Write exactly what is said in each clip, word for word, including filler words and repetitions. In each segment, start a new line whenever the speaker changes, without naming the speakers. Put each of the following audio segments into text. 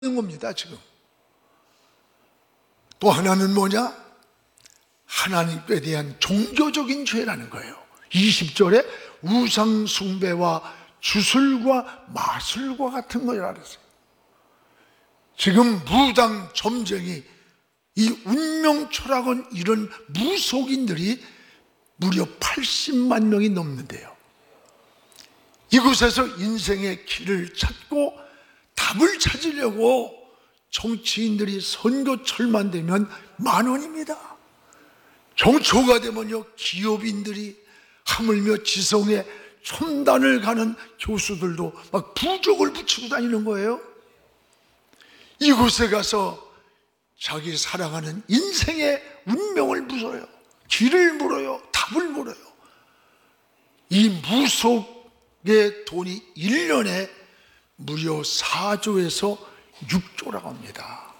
겁니다. 지금 또 하나는 뭐냐? 하나님께 대한 종교적인 죄라는 거예요. 이십 절에 우상 숭배와 주술과 마술과 같은 거라 그랬어요. 지금 무당 점쟁이, 이 운명철학원, 이런 무속인들이 무려 팔십만 명이 넘는데요. 이곳에서 인생의 길을 찾고 답을 찾으려고 정치인들이 선거철만 되면 만 원입니다. 정초가 되면요, 기업인들이, 하물며 지성에 첨단을 가는 교수들도 막 부적을 붙이고 다니는 거예요. 이곳에 가서 자기 살아가는 인생의 운명을 물어요. 길을 물어요. 답을 물어요. 이 무속의 돈이 일 년에 무려 사조에서 육조라고 합니다.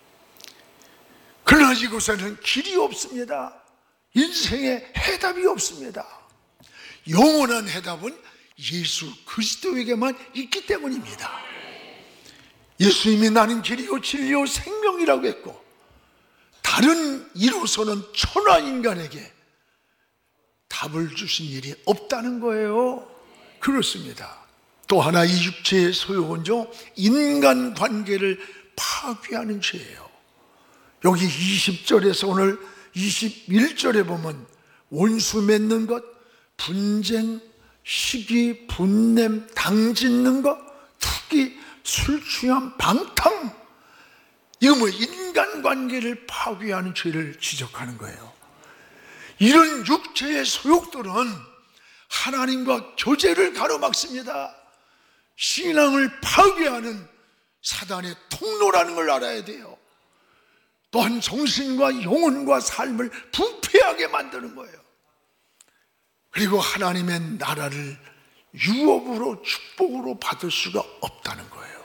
그러나 이곳에는 길이 없습니다. 인생에 해답이 없습니다. 영원한 해답은 예수 그리스도에게만 있기 때문입니다. 예수님이 나는 길이요 진리요 생명이라고 했고, 다른 이로서는 천하인간에게 답을 주신 일이 없다는 거예요. 그렇습니다. 또 하나, 이 육체의 소욕은요, 인간관계를 파괴하는 죄예요. 여기 이십 절에서 오늘 이십일 절에 보면 원수 맺는 것, 분쟁, 시기, 분냄, 당 짓는 것, 투기, 술 취함, 방탕, 이거 뭐 인간관계를 파괴하는 죄를 지적하는 거예요. 이런 육체의 소욕들은 하나님과 교제를 가로막습니다. 신앙을 파괴하는 사단의 통로라는 걸 알아야 돼요. 또한 정신과 영혼과 삶을 부패하게 만드는 거예요. 그리고 하나님의 나라를 유업으로, 축복으로 받을 수가 없다는 거예요.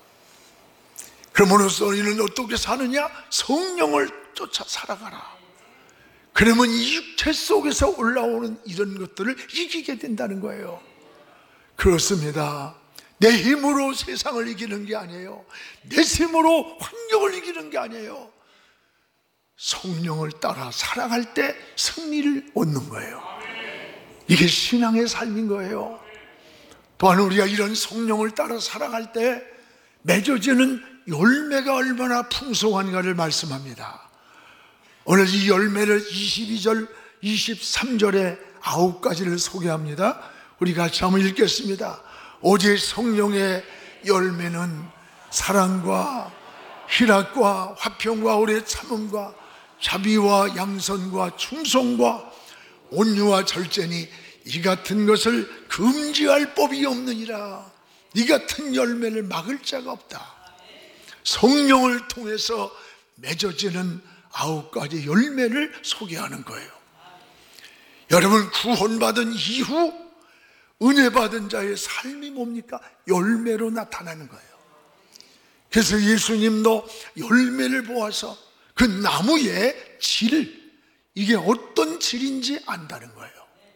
그러므로써 우리는 어떻게 사느냐? 성령을 쫓아 살아가라. 그러면 이 육체 속에서 올라오는 이런 것들을 이기게 된다는 거예요. 그렇습니다. 내 힘으로 세상을 이기는 게 아니에요. 내 힘으로 환경을 이기는 게 아니에요. 성령을 따라 살아갈 때 승리를 얻는 거예요. 이게 신앙의 삶인 거예요. 또한 우리가 이런 성령을 따라 살아갈 때 맺어지는 열매가 얼마나 풍성한가를 말씀합니다. 오늘 이 열매를 이십이 절, 이십삼 절에 아홉 가지를 소개합니다. 우리 같이 한번 읽겠습니다. 오직 성령의 열매는 사랑과 희락과 화평과 오래 참음과 자비와 양선과 충성과 온유와 절제니 이 같은 것을 금지할 법이 없느니라. 이 같은 열매를 막을 자가 없다. 성령을 통해서 맺어지는 아홉 가지 열매를 소개하는 거예요. 여러분, 구원받은 이후 은혜 받은 자의 삶이 뭡니까? 열매로 나타나는 거예요. 그래서 예수님도 열매를 보아서 그 나무의 질, 이게 어떤 질인지 안다는 거예요.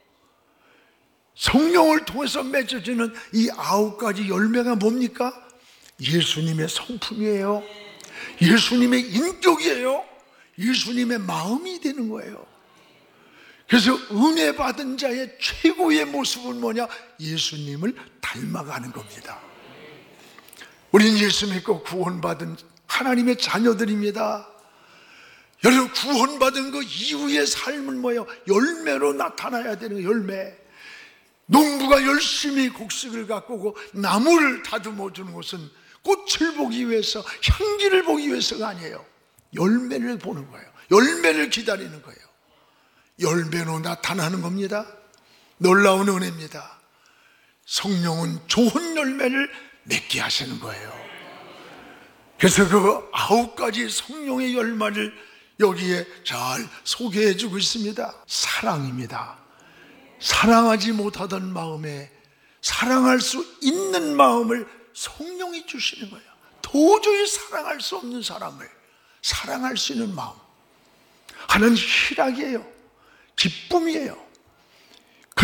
성령을 통해서 맺어지는 이 아홉 가지 열매가 뭡니까? 예수님의 성품이에요. 예수님의 인격이에요. 예수님의 마음이 되는 거예요. 그래서 은혜 받은 자의 최고의 모습은 뭐냐? 예수님을 닮아가는 겁니다. 우린 예수 믿고 구원받은 하나님의 자녀들입니다. 여러분, 구원받은 그 이후의 삶은 뭐예요? 열매로 나타나야 되는 거예요. 열매. 농부가 열심히 곡식을 가꾸고 나무를 다듬어 주는 것은 꽃을 보기 위해서, 향기를 보기 위해서가 아니에요. 열매를 보는 거예요. 열매를 기다리는 거예요. 열매로 나타나는 겁니다. 놀라운 은혜입니다. 성령은 좋은 열매를 맺게 하시는 거예요. 그래서 그 아홉 가지 성령의 열매를 여기에 잘 소개해 주고 있습니다. 사랑입니다. 사랑하지 못하던 마음에 사랑할 수 있는 마음을 성령이 주시는 거예요. 도저히 사랑할 수 없는 사람을 사랑할 수 있는 마음. 하나는 희락이에요. 기쁨이에요.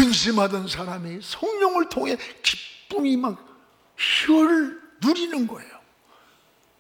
근심하던 사람이 성령을 통해 기쁨이 막 희열을 누리는 거예요.